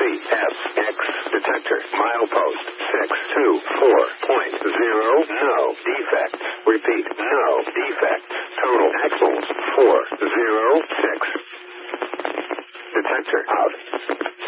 CFX detector. Milepost 624.0. No defects. Repeat, no defects. Total axles 406. Detector out.